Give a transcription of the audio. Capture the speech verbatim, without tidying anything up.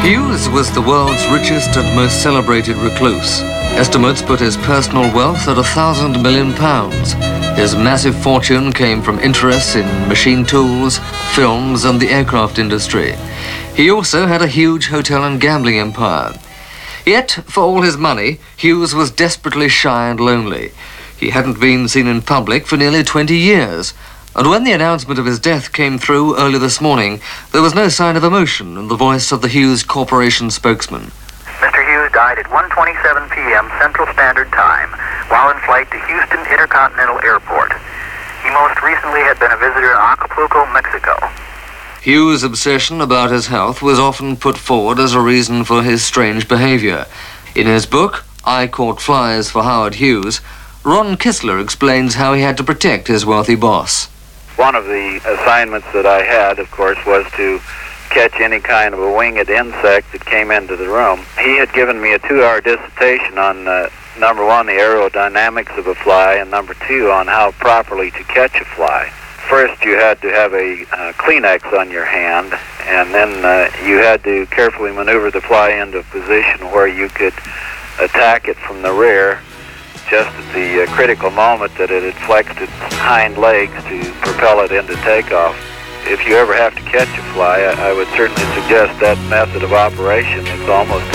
Hughes was the world's richest and most celebrated recluse. Estimates put his personal wealth at a thousand million pounds. His massive fortune came from interests in machine tools, films, and the aircraft industry. He also had a huge hotel and gambling empire. Yet, for all his money, Hughes was desperately shy and lonely. He hadn't been seen in public for nearly twenty years. And when the announcement of his death came through early this morning, there was no sign of emotion in the voice of the Hughes Corporation spokesman. Mister Hughes died at one twenty-seven p m Central Standard Time while in flight to Houston Intercontinental Airport. He most recently had been a visitor in Acapulco, Mexico. Hughes' obsession about his health was often put forward as a reason for his strange behavior. In his book, I Caught Flies for Howard Hughes, Ron Kistler explains how he had to protect his wealthy boss. One of the assignments that I had, of course, was to catch any kind of a winged insect that came into the room. He had given me a two-hour dissertation on, uh, number one, the aerodynamics of a fly, and number two, on how properly to catch a fly. First, you had to have a uh, Kleenex on your hand, and then uh, you had to carefully maneuver the fly into a position where you could attack it from the rear, just at the uh, critical moment that it had flexed its hind legs to propel it into takeoff. If you ever have to catch a fly, I, I would certainly suggest that method of operation. It's almost